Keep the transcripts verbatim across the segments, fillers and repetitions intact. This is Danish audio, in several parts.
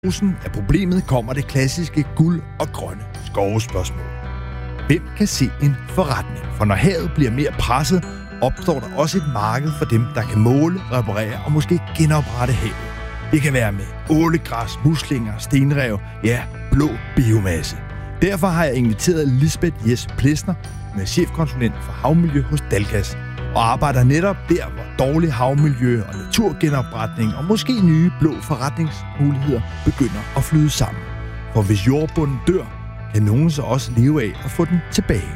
Rosen af problemet kommer det klassiske guld- og grønne skovespørgsmål. Hvem kan se en forretning? For når havet bliver mere presset, opstår der også et marked for dem, der kan måle, reparere og måske genoprette havet. Det kan være med ålegræs, muslinger, stenrev, ja, blå biomasse. Derfor har jeg inviteret Lisbeth Jes Plesner, med chefkonsulent for havmiljø hos Dalgas, og arbejder netop der, hvor dårlig havmiljø og naturgenopretning og måske nye blå forretningsmuligheder begynder at flyde sammen. For hvis jordbunden dør, kan nogen så også leve af at få den tilbage.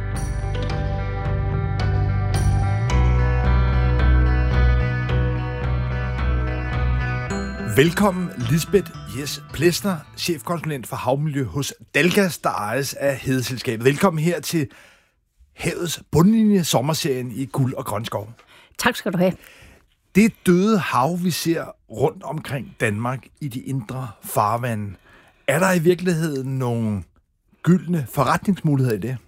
Velkommen Lisbeth Jes Plesner, chefkonsulent for havmiljø hos Dalgas, der ejes af Hedeselskabet. Velkommen her til Havets bundlinje sommerserien i Guld og Grøn Skov. Tak skal du have. Det døde hav, vi ser rundt omkring Danmark i de indre farvande, er der i virkeligheden nogle gyldne forretningsmuligheder i det?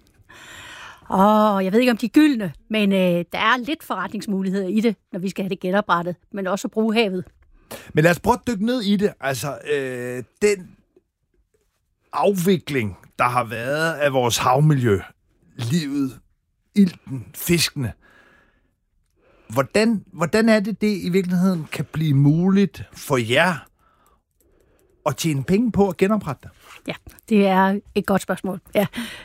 Åh, oh, jeg ved ikke om de er gyldne, men øh, der er lidt forretningsmuligheder i det, når vi skal have det genoprettet, men også at bruge havet. Men lad os prøve at dykke ned i det. Altså, øh, den afvikling, der har været af vores havmiljø, livet, ilten, fiskene. Hvordan, hvordan er det, det i virkeligheden kan blive muligt for jer at tjene penge på at genoprette det? Ja, det er et godt spørgsmål. Ja.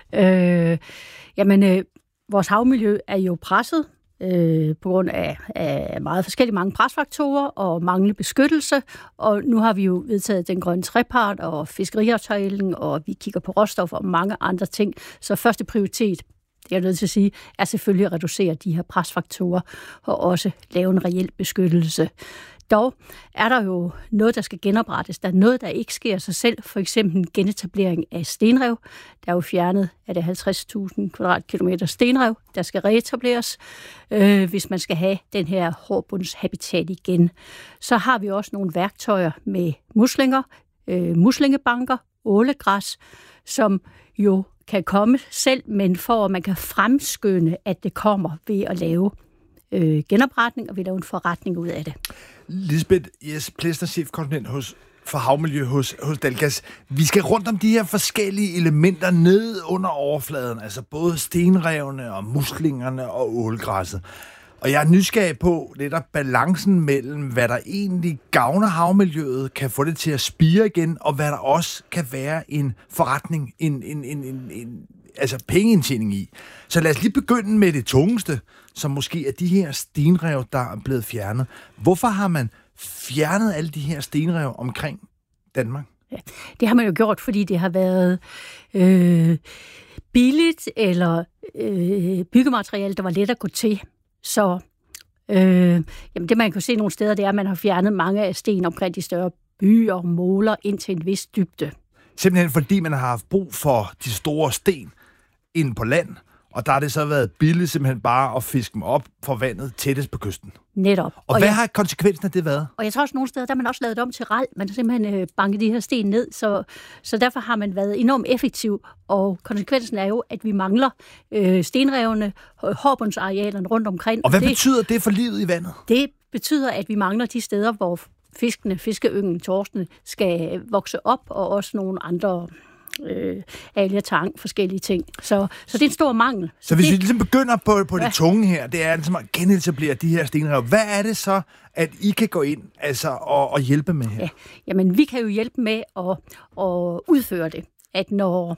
Øh, jamen, øh, vores havmiljø er jo presset øh, på grund af, af meget forskellige mange presfaktorer og manglende beskyttelse. Og nu har vi jo vedtaget den grønne trepart og fiskeriaftalen, og vi kigger på råstoffer og mange andre ting. Så første prioritet, det er jeg nødt til at sige, er selvfølgelig at reducere de her presfaktorer og også lave en reel beskyttelse. Dog er der jo noget, der skal genoprettes. Der er noget, der ikke sker af sig selv. For eksempel en genetablering af stenrev. Der er jo fjernet af det halvtreds tusind kvadratkilometer stenrev, der skal reetableres, øh, hvis man skal have den her hårdbundshabitat igen. Så har vi også nogle værktøjer med muslinger, øh, muslingebanker, ålegræs, som jo kan komme selv, men for at man kan fremskynde, at det kommer ved at lave øh, genopretning og ved at lave en forretning ud af det. Lisbeth Jes Plesner, chefkonsulent hos for havmiljø hos, hos Dalgas. Vi skal rundt om de her forskellige elementer ned under overfladen, altså både stenrevene og muslingerne og ålgræsset. Og jeg er nysgerrig på netop balancen mellem, hvad der egentlig gavner havmiljøet, kan få det til at spire igen, og hvad der også kan være en forretning, en, en, en, en, en altså pengeindtjening i. Så lad os lige begynde med det tungeste, som måske er de her stenrev, der er blevet fjernet. Hvorfor har man fjernet alle de her stenrev omkring Danmark? Ja, det har man jo gjort, fordi det har været øh, billigt eller øh, byggemateriale, der var let at gå til. Så øh, jamen det, man kan se nogle steder, det er, at man har fjernet mange af sten omkring de større byer og måler ind til en vis dybde. Simpelthen fordi man har haft brug for de store sten inde på land, og der har det så været billigt simpelthen bare at fiske dem op fra vandet tættest på kysten. Netop. Og, og hvad jeg, har konsekvensen af det været? Og jeg tror også nogle steder, der har man også lavet det om til ral. Man har simpelthen øh, banket de her sten ned, så, så derfor har man været enormt effektiv. Og konsekvensen er jo, at vi mangler øh, stenrevene, hårdbundsarealerne rundt omkring. Og hvad det, betyder det for livet i vandet? Det betyder, at vi mangler de steder, hvor fiskene, fiskeyngen, torskene skal vokse op, og også nogle andre øh, alger, tang, forskellige ting. Så, så det er en stor mangel. Så, så hvis det, vi ligesom begynder på, på ja. det tunge her, det er ligesom at genetablere de her stenrev. Hvad er det så, at I kan gå ind altså, og, og hjælpe med her? Ja. Jamen, vi kan jo hjælpe med at, at udføre det. At når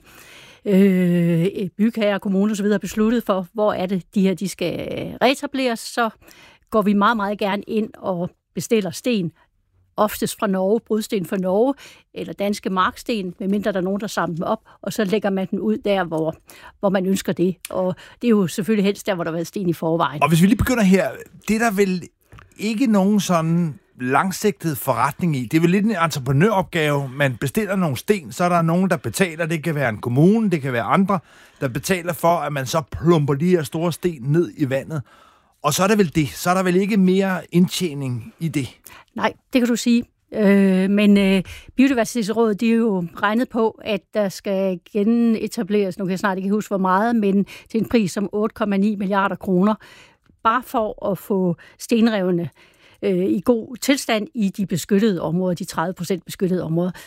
øh, bygherrer og kommuner og så videre har besluttet for, hvor er det, de her de skal reetableres, så går vi meget, meget gerne ind og bestiller sten, oftest fra Norge, brudsten fra Norge, eller danske marksten, medmindre der er nogen, der samler dem op, og så lægger man den ud der, hvor, hvor man ønsker det. Og det er jo selvfølgelig helst der, hvor der har været sten i forvejen. Og hvis vi lige begynder her, det er der vel ikke nogen sådan langsigtet forretning i. Det er vel lidt en entreprenøropgave. Man bestiller nogle sten, så er der nogen, der betaler. Det kan være en kommune, det kan være andre, der betaler for, at man så plumper de her store sten ned i vandet. Og så er der vel det. Så er der vel ikke mere indtjening i det. Nej, det kan du sige. Øh, men øh, Biodiversitetsrådet, de er jo regnet på, at der skal genetableres, nu kan jeg snart ikke huske hvor meget, men til en pris som otte komma ni milliarder kroner, bare for at få stenrevene øh, i god tilstand i de beskyttede områder, de tredive procent beskyttede områder.